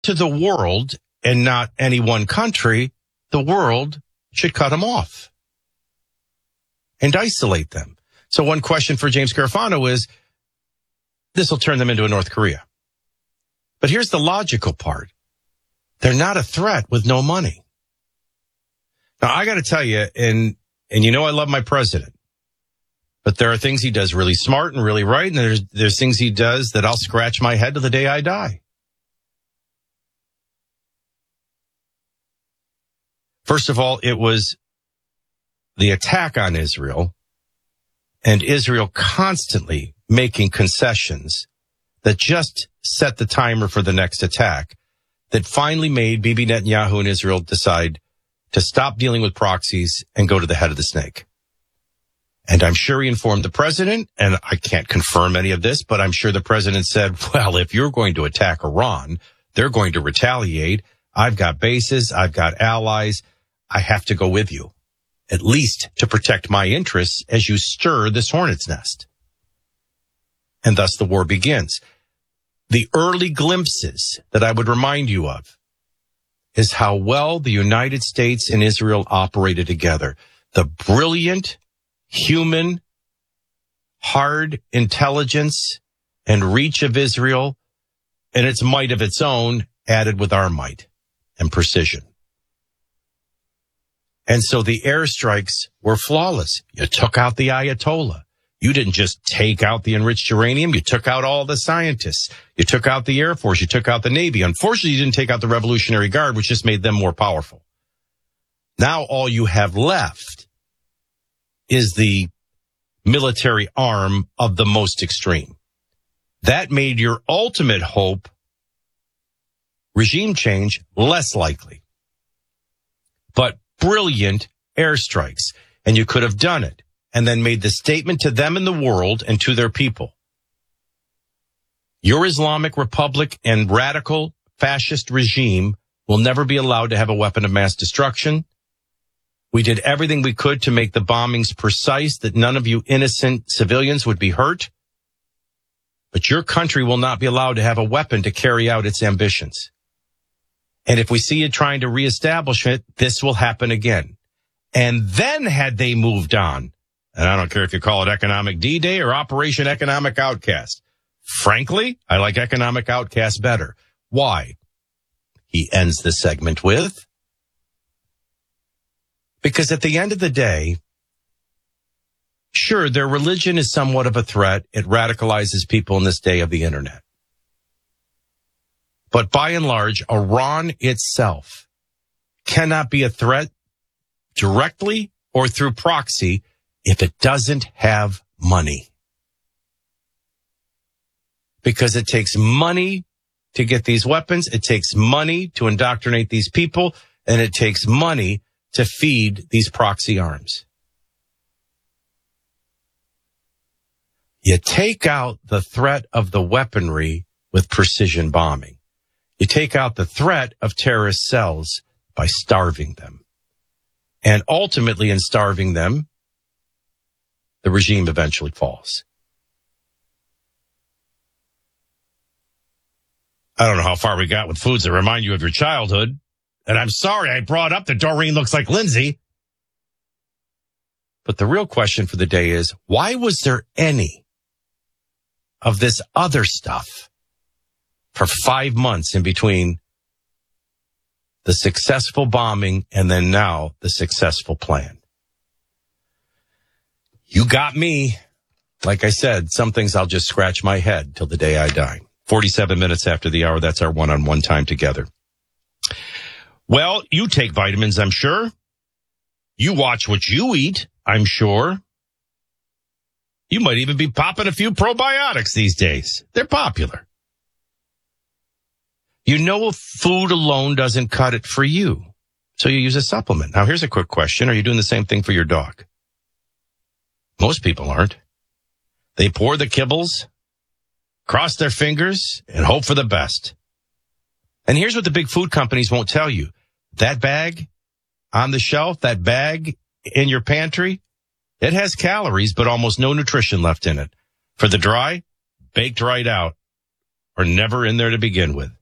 to the world and not any one country, the world should cut them off and isolate them. So one question for James Garofano is, this will turn them into a North Korea. But here's the logical part. They're not a threat with no money. Now, I got to tell you, and you know I love my president, but there are things he does really smart and really right, and there's things he does that I'll scratch my head to the day I die. First of all, it was the attack on Israel and Israel constantly making concessions that just set the timer for the next attack that finally made Bibi Netanyahu and Israel decide to stop dealing with proxies and go to the head of the snake. And I'm sure he informed the president, and I can't confirm any of this, but I'm sure the president said, well, if you're going to attack Iran, they're going to retaliate. I've got bases. I've got allies. I have to go with you, at least to protect my interests as you stir this hornet's nest. And thus the war begins. The early glimpses that I would remind you of is how well the United States and Israel operated together. The brilliant, human, hard intelligence and reach of Israel and its might of its own added with our might and precision. And so the airstrikes were flawless. You took out the Ayatollah. You didn't just take out the enriched uranium. You took out all the scientists. You took out the Air Force. You took out the Navy. Unfortunately, you didn't take out the Revolutionary Guard, which just made them more powerful. Now all you have left is the military arm of the most extreme. That made your ultimate hope, regime change, less likely. But brilliant airstrikes, and you could have done it and then made the statement to them in the world and to their people. Your Islamic Republic and radical fascist regime will never be allowed to have a weapon of mass destruction. We did everything we could to make the bombings precise, that none of you innocent civilians would be hurt. But your country will not be allowed to have a weapon to carry out its ambitions. And if we see you trying to reestablish it, this will happen again. And then had they moved on, and I don't care if you call it Economic D-Day or Operation Economic Outcast. Frankly, I like Economic Outcast better. Why? He ends the segment with, because at the end of the day, sure, their religion is somewhat of a threat. It radicalizes people in this day of the internet. But by and large, Iran itself cannot be a threat directly or through proxy if it doesn't have money. Because it takes money to get these weapons, it takes money to indoctrinate these people, and it takes money to feed these proxy arms. You take out the threat of the weaponry with precision bombing. You take out the threat of terrorist cells by starving them. And ultimately in starving them, the regime eventually falls. I don't know how far we got with foods that remind you of your childhood. And I'm sorry I brought up that Doreen looks like Lindsay. But the real question for the day is, why was there any of this other stuff for 5 months in between the successful bombing and then now the successful plan? You got me. Like I said, some things I'll just scratch my head till the day I die. 47 minutes after the hour, that's our one-on-one time together. Well, you take vitamins, I'm sure. You watch what you eat, I'm sure. You might even be popping a few probiotics these days. They're popular. You know if food alone doesn't cut it for you, so you use a supplement. Now, here's a quick question. Are you doing the same thing for your dog? Most people aren't. They pour the kibbles, cross their fingers, and hope for the best. And here's what the big food companies won't tell you. That bag on the shelf, that bag in your pantry, it has calories, but almost no nutrition left in it. For the dry, baked right out, or never in there to begin with.